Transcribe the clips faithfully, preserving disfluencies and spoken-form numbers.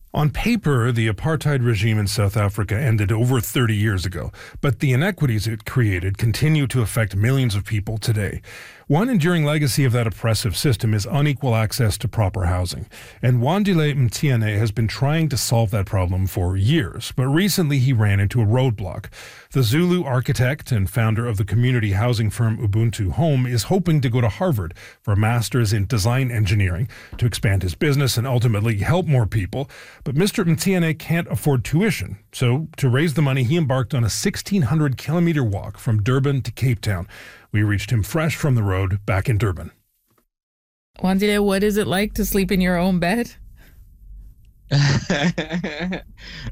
On paper, the apartheid regime in South Africa ended over thirty years ago, but the inequities it created continue to affect millions of people today. One enduring legacy of that oppressive system is unequal access to proper housing, and Wandile Mtiene has been trying to solve that problem for years, but recently he ran into a roadblock. The Zulu architect and founder of the community housing firm Ubuntu Home is hoping to go to Harvard for a master's in design engineering to expand his business and ultimately help more people. But Mister Mtiene can't afford tuition, so to raise the money, he embarked on a sixteen hundred kilometer walk from Durban to Cape Town. We reached him fresh from the road back in Durban. Wandile, what is it like to sleep in your own bed? it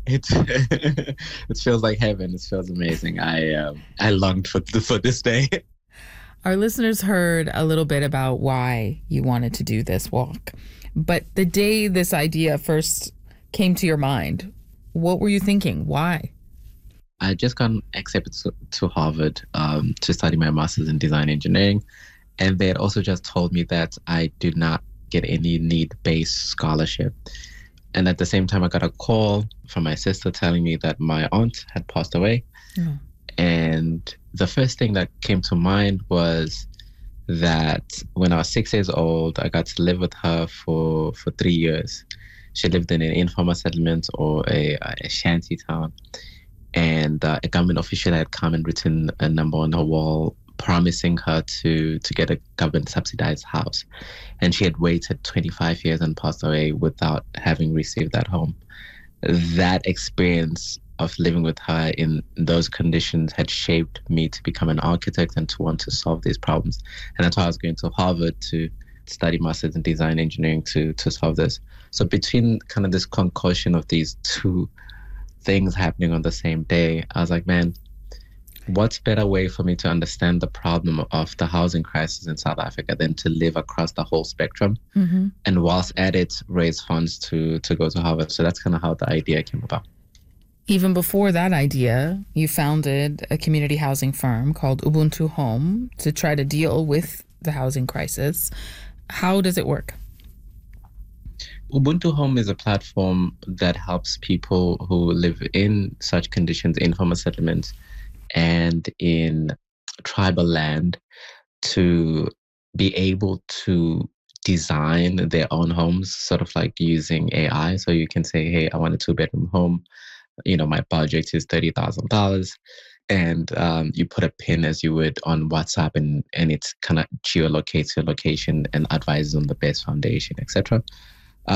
it feels like heaven. It feels amazing. I um, I longed for for this day. Our listeners heard a little bit about why you wanted to do this walk, but the day this idea first came to your mind, what were you thinking? Why? I just got accepted to, to Harvard um, to study my master's in design engineering. And they had also just told me that I did not get any need-based scholarship. And at the same time, I got a call from my sister telling me that my aunt had passed away. Mm. And the first thing that came to mind was that when I was six years old, I got to live with her for, for three years. She lived in an informal settlement or a, a shanty town. And uh, a government official had come and written a number on her wall promising her to, to get a government-subsidized house. And she had waited twenty-five years and passed away without having received that home. That experience of living with her in those conditions had shaped me to become an architect and to want to solve these problems. And that's why I was going to Harvard to study masters in design engineering to, to solve this. So between kind of this concoction of these two things happening on the same day, I was like, man, what's better way for me to understand the problem of the housing crisis in South Africa than to live across the whole spectrum, mm-hmm. and whilst at it, raise funds to to go to Harvard. So that's kind of how the idea came about. Even before that idea, you founded a community housing firm called Ubuntu Home to try to deal with the housing crisis. How does it work? Ubuntu Home is a platform that helps people who live in such conditions, informal settlements, and in tribal land to be able to design their own homes, sort of like using A I. So you can say, hey, I want a two-bedroom home. You know, my budget is thirty thousand dollars. And um, you put a pin as you would on WhatsApp, and, and it kind of geolocates your location and advises on the best foundation, et cetera.